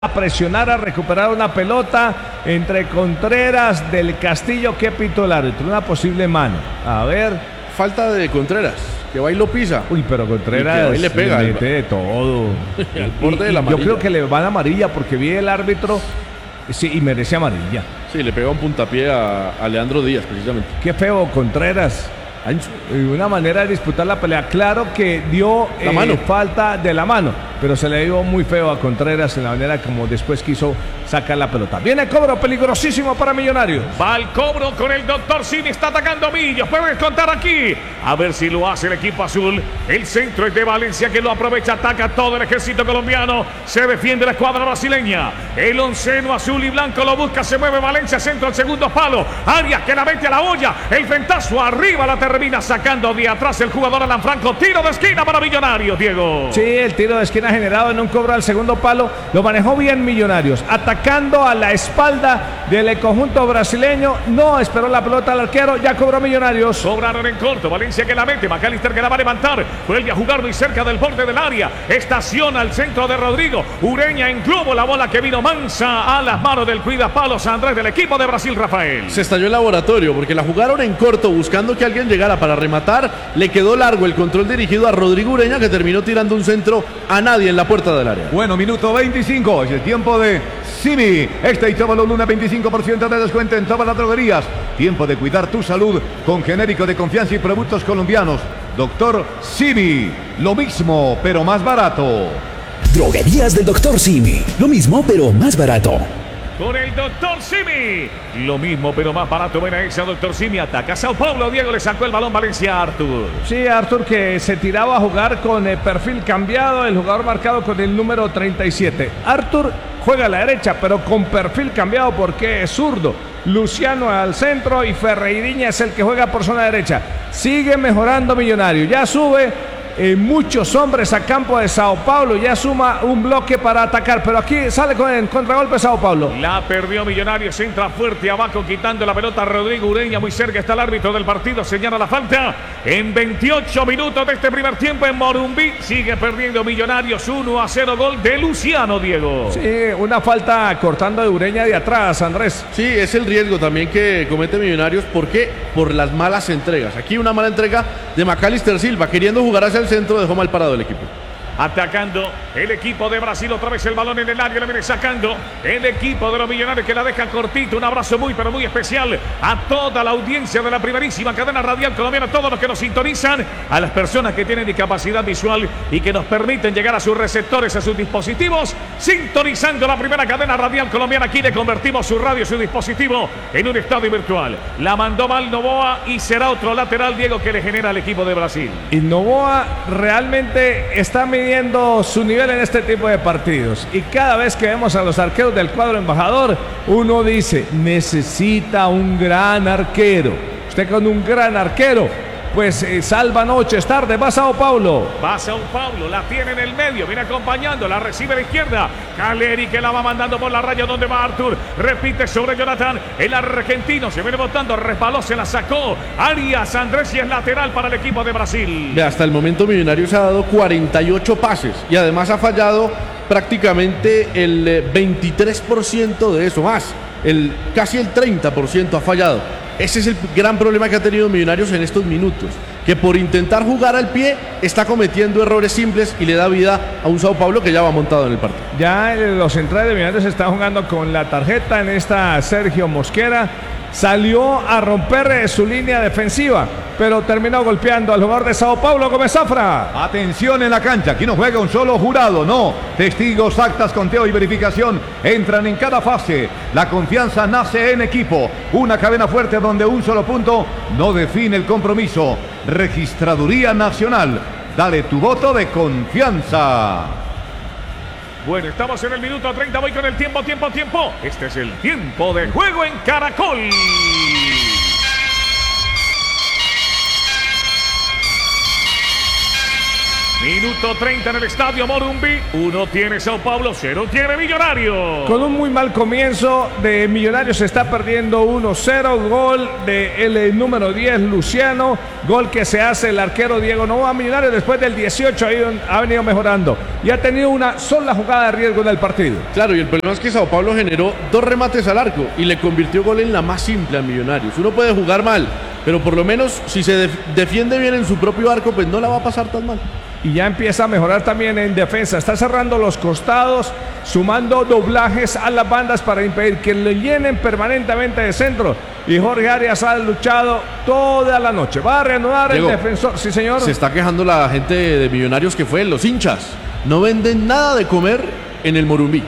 a presionar, a recuperar una pelota entre Contreras, Del Castillo. ¿Qué pitó el árbitro? Una posible mano. A ver. Falta de Contreras, que va y lo pisa. Uy, pero Contreras le pega, le mete de todo. Al borde de la amarilla. Yo creo que le van amarilla porque vi el árbitro, sí, y merece amarilla. Sí, le pega un puntapié a Leandro Díaz, precisamente. Qué feo Contreras. Una manera de disputar la pelea. Claro que dio la mano. Falta de la mano, pero se le dio muy feo a Contreras en la manera como después quiso sacar la pelota. Viene el cobro peligrosísimo para Millonarios. Va el cobro con el doctor Simi, está atacando Millos. Pueden contar aquí. A ver si lo hace el equipo azul. El centro es de Valencia, que lo aprovecha, ataca todo el ejército colombiano. Se defiende la escuadra brasileña. El onceno azul y blanco lo busca, se mueve Valencia, centro al segundo palo. Arias que la mete a la olla. El frentazo arriba la termina sacando de atrás el jugador Alan Franco. Tiro de esquina para Millonarios, Diego. Sí, el tiro de esquina generado en un cobro al segundo palo. Lo manejó bien Millonarios. Atacando a la espalda del conjunto brasileño. No esperó la pelota al arquero. Ya cobró Millonarios. Cobraron en corto. Valencia que la mete. McAllister que la va a levantar. Vuelve a jugar muy cerca del borde del área. Estaciona al centro de Rodrigo. Ureña en globo. La bola que vino mansa a las manos del cuidapalos Andrés del equipo de Brasil, Rafael. Se estalló el laboratorio porque la jugaron en corto buscando que alguien llegara para rematar. Le quedó largo el control dirigido a Rodrigo Ureña, que terminó tirando un centro a nadie en la puerta del área. Bueno, minuto 25. Es el tiempo de Simi. Y Tóbalo Luna, 25% de descuento en todas las droguerías. Tiempo de cuidar tu salud con genérico de confianza y productos colombianos. Doctor Simi. Lo mismo, pero más barato. Droguerías del Doctor Simi. Lo mismo, pero más barato. Con el doctor Simi. Lo mismo, pero más barato. Buena esa, doctor Simi. Ataca a Sao Paulo. Diego le sacó el balón Valencia a Artur. Sí, Artur, que se tiraba a jugar con el perfil cambiado. El jugador marcado con el número 37. Artur juega a la derecha, pero con perfil cambiado porque es zurdo. Luciano al centro y Ferreirinha es el que juega por zona derecha. Sigue mejorando Millonario. Ya sube muchos hombres a campo de Sao Paulo. Ya suma un bloque para atacar, pero aquí sale con el contragolpe Sao Paulo. La perdió Millonarios, entra fuerte abajo quitando la pelota Rodrigo Ureña. Muy cerca está el árbitro del partido, señala la falta. En 28 minutos de este primer tiempo en Morumbí sigue perdiendo Millonarios 1-0, gol de Luciano, Diego. Sí, una falta cortando de Ureña de atrás, Andrés. Sí, es el riesgo también que comete Millonarios. ¿Por qué? Por las malas entregas. Aquí una mala entrega de McAllister Silva, queriendo jugar hacia el centro, dejó mal parado el equipo. Atacando el equipo de Brasil, otra vez el balón en el área, le viene sacando el equipo de los Millonarios, que la deja cortito. Un abrazo muy pero muy especial a toda la audiencia de la primerísima cadena radial colombiana, a todos los que nos sintonizan, a las personas que tienen discapacidad visual y que nos permiten llegar a sus receptores, a sus dispositivos, sintonizando la primera cadena radial colombiana. Aquí le convertimos su radio, su dispositivo en un estadio virtual. La mandó mal Novoa y será otro lateral, Diego, que le genera al equipo de Brasil. Y Novoa realmente está midiendo su nivel en este tipo de partidos, y cada vez que vemos a los arqueros del cuadro embajador, uno dice, necesita un gran arquero. Usted con un gran arquero, pues salva noches, tarde. Va Sao Paulo. Va Sao Paulo, la tiene en el medio, viene acompañando, la recibe a la izquierda. Caleri que la va mandando por la raya, donde va Artur. Repite sobre Jonathan, el argentino se viene botando, resbaló, se la sacó Arias Andrés y es lateral para el equipo de Brasil. Hasta el momento Millonarios ha dado 48 pases y además ha fallado prácticamente el 23% de eso, más casi el 30% ha fallado. Ese es el gran problema que ha tenido Millonarios en estos minutos, que por intentar jugar al pie está cometiendo errores simples y le da vida a un Sao Paulo que ya va montado en el partido. Ya los centrales de Millonarios están jugando con la tarjeta. En esta Sergio Mosquera salió a romper su línea defensiva, pero terminó golpeando al jugador de Sao Paulo, Gómez Zafra. Atención en la cancha, aquí no juega un solo jurado, no. Testigos, actas, conteo y verificación entran en cada fase. La confianza nace en equipo. Una cadena fuerte donde un solo punto no define el compromiso. Registraduría Nacional. Dale tu voto de confianza. Bueno, estamos en el minuto 30, voy con el tiempo. Este es el tiempo de juego en Caracol. Minuto 30 en el estadio Morumbi. 1 tiene Sao Paulo, 0 tiene Millonarios. Con un muy mal comienzo de Millonarios se está perdiendo 1-0. Gol del número 10, Luciano. Gol que se hace el arquero Diego Novoa. Millonarios después del 18 ha venido mejorando y ha tenido una sola jugada de riesgo en el partido. Claro, y el problema es que Sao Paulo generó 2 remates al arco y le convirtió gol en la más simple a Millonarios. Uno puede jugar mal, pero por lo menos si se defiende bien en su propio arco, pues no la va a pasar tan mal. Y ya empieza a mejorar también en defensa. Está cerrando los costados, sumando doblajes a las bandas para impedir que le llenen permanentemente de centro. Y Jorge Arias ha luchado toda la noche. Va a reanudar Diego, el defensor. Sí, señor. Se está quejando la gente de Millonarios que fue, los hinchas. No venden nada de comer en el Morumbi.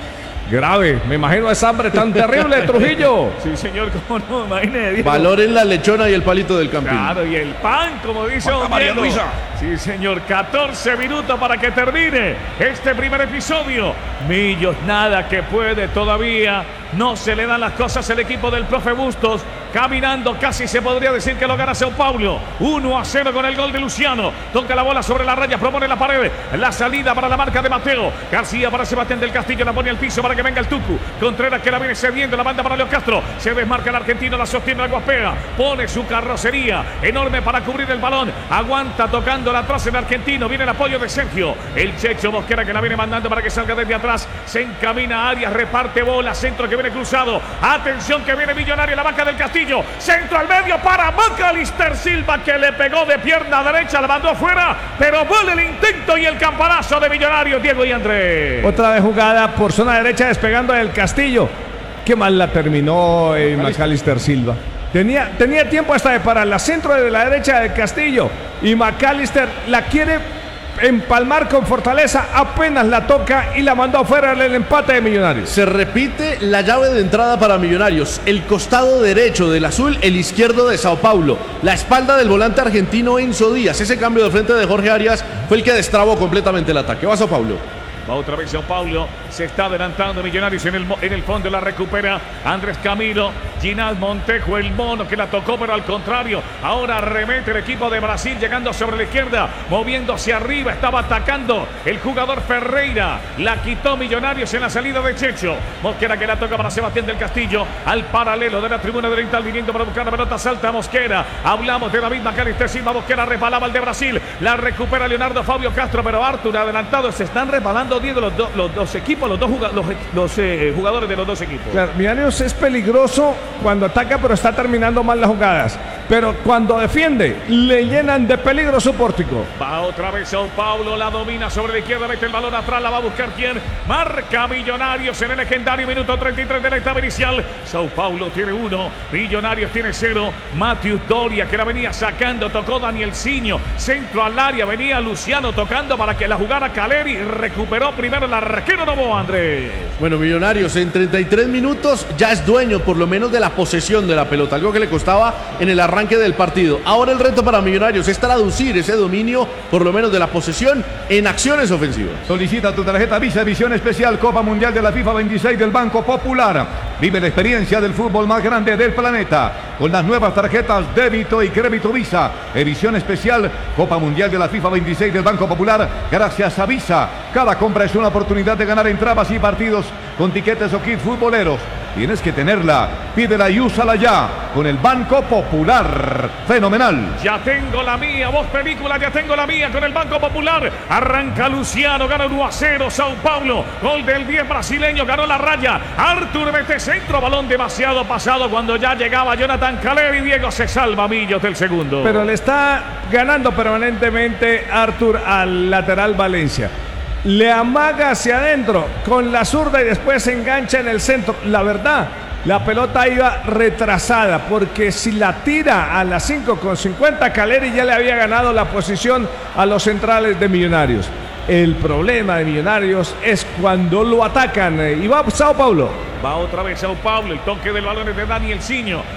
Grave, me imagino esa hambre tan terrible, Trujillo. Sí, señor, cómo no, imagínese. Valoren la lechona y el palito del Campín. Claro, y el pan, como dice María Luisa. Sí, señor, 14 minutos para que termine este primer episodio. Millos, nada que puede todavía. No se le dan las cosas al equipo del profe Bustos. Caminando, casi se podría decir que lo gana Sao Paulo. 1-0 con el gol de Luciano. Toca la bola sobre la raya, propone la pared. La salida para la marca de Mateo. García para Sebastián del Castillo, la pone al piso para que venga el Tucu. Contreras que la viene cediendo, la manda para Leo Castro. Se desmarca el argentino, la sostiene la Guaspea. Pone su carrocería enorme para cubrir el balón. Aguanta tocando atrás el argentino. Viene el apoyo de Sergio. El Checho Mosquera que la viene mandando para que salga desde atrás. Se encamina a Arias, reparte bola. Centro que viene cruzado. Atención que viene Millonario, la banca del Castillo. Centro al medio para Macalister Silva que le pegó de pierna derecha, la mandó afuera, pero vuelve el intento y el campanazo de Millonarios, Diego y Andrés. Otra vez jugada por zona derecha despegando del Castillo. Qué mal la terminó Macalister Silva. Tenía tiempo hasta de pararla, centro de la derecha del Castillo y Macalister la quiere empalmar con fortaleza, apenas la toca y la mandó afuera el empate de Millonarios. Se repite la llave de entrada para Millonarios, el costado derecho del azul, el izquierdo de Sao Paulo, la espalda del volante argentino Enzo Díaz. Ese cambio de frente de Jorge Arias fue el que destrabó completamente el ataque. Va Sao Paulo. Va otra vez Sao Paulo, se está adelantando Millonarios en el fondo, la recupera Andrés Camilo, Ginás Montejo, el mono que la tocó, pero al contrario, ahora remete el equipo de Brasil llegando sobre la izquierda, moviéndose arriba, estaba atacando el jugador Ferreira, la quitó Millonarios en la salida de Checho, Mosquera que la toca para Sebastián del Castillo, al paralelo de la tribuna oriental viniendo para buscar la pelota, salta Mosquera, hablamos de David Macalister Silva, Mosquera resbalaba el de Brasil, la recupera Leonardo Fabio Castro, pero Arthur adelantado, se están resbalando Diego, los dos equipos, los jugadores de los dos equipos. Claro, Millonarios es peligroso cuando ataca, pero está terminando mal las jugadas. Pero cuando defiende, le llenan de peligro su pórtico. Va otra vez Sao Paulo, la domina sobre la izquierda, mete el balón atrás, la va a buscar quién. Marca Millonarios en el legendario minuto 33 de la etapa inicial. Sao Paulo tiene 1, Millonarios tiene 0. Matheus Doria que la venía sacando, tocó Daniel Ciño, centro al área, venía Luciano tocando para que la jugara Caleri, recuperó primero el arquero Novoa, Andrés. Bueno, Millonarios en 33 minutos ya es dueño por lo menos de la posesión de la pelota, algo que le costaba en el arranque del partido. Ahora el reto para Millonarios es traducir ese dominio por lo menos de la posesión en acciones ofensivas. Solicita tu tarjeta Visa Edición Especial Copa Mundial de la FIFA 26 del Banco Popular. Vive la experiencia del fútbol más grande del planeta con las nuevas tarjetas débito y crédito Visa Edición Especial Copa Mundial de la FIFA 26 del Banco Popular gracias a Visa. Cada compra es una oportunidad de ganar entradas y partidos con tiquetes o kits futboleros. Tienes que tenerla, pídela y úsala ya con el Banco Popular. Fenomenal. Ya tengo la mía, voz película, ya tengo la mía con el Banco Popular. Arranca Luciano, gana 1-0 Sao Paulo. Gol del 10 brasileño, ganó la raya. Arthur mete centro, balón demasiado pasado cuando ya llegaba Jonathan Caleri. Diego se salva Millos del segundo. Pero le está ganando permanentemente Arthur al lateral Valencia. Le amaga hacia adentro con la zurda y después se engancha en el centro. La verdad, la pelota iba retrasada porque si la tira a las 5:50, Caleri ya le había ganado la posición a los centrales de Millonarios. El problema de Millonarios es cuando lo atacan. Y va Sao Paulo. Va otra vez Sao Paulo, el toque del balón es de Daniel Ciño.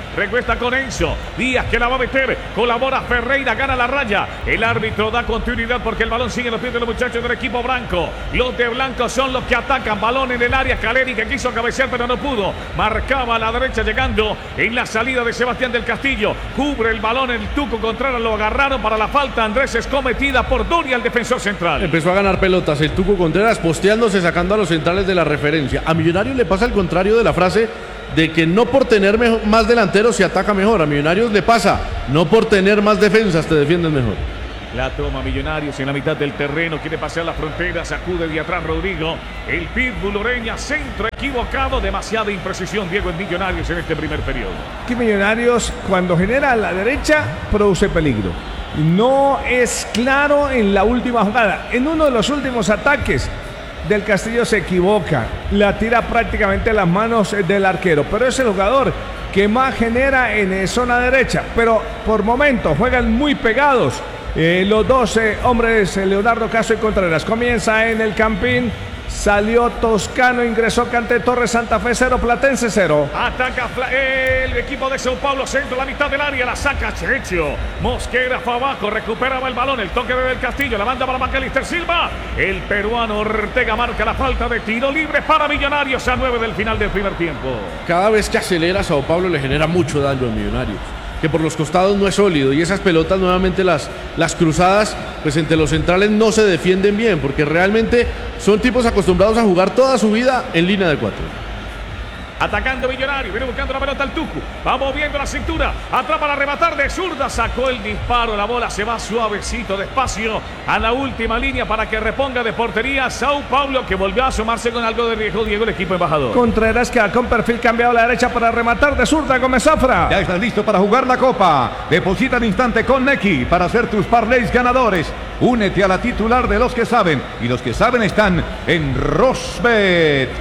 recuesta con Enzo. Díaz que la va a meter, colabora Ferreira, gana la raya. El árbitro da continuidad porque el balón sigue en los pies de los muchachos del equipo blanco. Los de blanco son los que atacan, balón en el área. Caleri que quiso cabecear pero no pudo. Marcaba a la derecha llegando en la salida de Sebastián del Castillo. Cubre el balón el Tuco Contreras, lo agarraron para la falta. Andrés es cometida por Doria, el defensor central. Empezó a ganar pelotas el Tuco Contreras, posteándose, sacando a los centrales de la referencia. A Millonarios le pasa el contrario de la frase de que no por tener más delanteros se ataca mejor. A Millonarios le pasa, no por tener más defensas te defienden mejor. La toma Millonarios en la mitad del terreno, quiere pasear la frontera, sacude de atrás Rodrigo. El Pitbull Ureña, centro equivocado, demasiada imprecisión Diego en Millonarios en este primer periodo. Que Millonarios cuando genera a la derecha produce peligro. No es claro en la última jugada. En uno de los últimos ataques del Castillo se equivoca, la tira prácticamente a las manos del arquero, pero es el jugador que más genera en zona derecha, pero por momentos juegan muy pegados. Los 12 hombres, Leonardo Caso y Contreras. Comienza en el Campín. Salió Toscano, ingresó Cante Torres, Santa Fe 0, Platense 0. Ataca el equipo de Sao Paulo, centro, la mitad del área, la saca Checho. Mosquera fue abajo, recuperaba el balón, el toque de Del Castillo, la manda para Macalister Silva. El peruano Ortega marca la falta de tiro libre para Millonarios a 9 del final del primer tiempo. Cada vez que acelera Sao Paulo le genera mucho daño a Millonarios, que por los costados no es sólido, y esas pelotas nuevamente las cruzadas, pues entre los centrales no se defienden bien, porque realmente son tipos acostumbrados a jugar toda su vida en línea de 4. Atacando Millonarios, viene buscando la pelota al Tucu, va moviendo la cintura, atrapa para rematar de zurda, sacó el disparo, la bola se va suavecito, despacio, a la última línea para que reponga de portería Sao Paulo, que volvió a asomarse con algo de riesgo, Diego, el equipo embajador. Contreras que con perfil cambiado a la derecha para rematar de zurda, Gómez Zafra. Ya estás listo para jugar la Copa. Deposita al instante con Nequi para hacer tus parlays ganadores. Únete a la titular de los que saben, y los que saben están en Rosbet.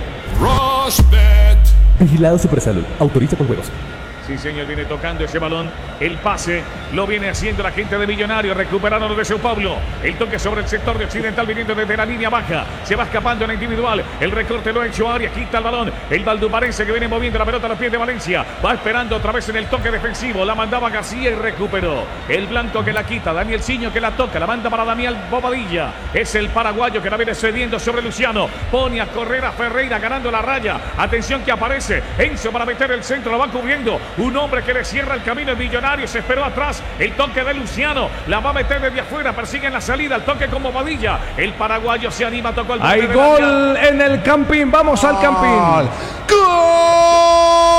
Vigilado Supersalud. Autoriza con juegos. Sí, señor, viene tocando ese balón. El pase lo viene haciendo la gente de Millonarios. Recuperaron de Sao Paulo. El toque sobre el sector de Occidental viniendo desde la línea baja. Se va escapando en la individual. El recorte lo ha hecho Arias. Quita el balón. El valduparense que viene moviendo la pelota a los pies de Valencia. Va esperando otra vez en el toque defensivo. La mandaba García y recuperó. El blanco que la quita. Daniel Ciño que la toca. La manda para Daniel Bobadilla. Es el paraguayo que la viene cediendo sobre Luciano. Pone a correr a Ferreira ganando la raya. Atención que aparece Enzo para meter el centro. La va cubriendo. Un hombre que le cierra el camino, el Millonario se esperó atrás, el toque de Luciano, la va a meter desde afuera, persigue en la salida, el toque con Bobadilla, el paraguayo se anima, tocó el Hay gol en el Campín, vamos al Campín. ¡Gol!